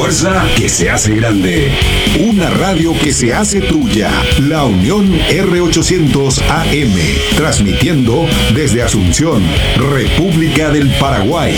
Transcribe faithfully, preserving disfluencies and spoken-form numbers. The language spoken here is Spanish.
fuerza que se hace grande. Una radio que se hace tuya. La Unión R ochocientos A M. Transmitiendo desde Asunción, República del Paraguay.